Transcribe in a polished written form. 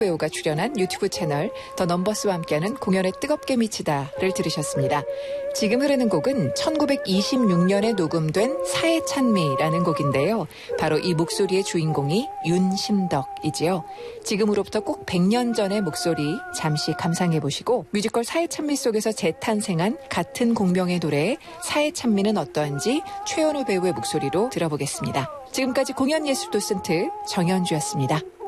배우가 출연한 유튜브 채널 더 넘버스와 함께하는 공연에 뜨겁게 미치다를 들으셨습니다. 지금 흐르는 곡은 1926년에 녹음된 사해찬미라는 곡인데요. 바로 이 목소리의 주인공이 윤심덕이지요. 지금으로부터 꼭 100년 전의 목소리 잠시 감상해보시고 뮤지컬 사해찬미 속에서 재탄생한 같은 공명의 노래 사해찬미는 어떠한지 최연우 배우의 목소리로 들어보겠습니다. 지금까지 공연예술 도슨트 정연주였습니다.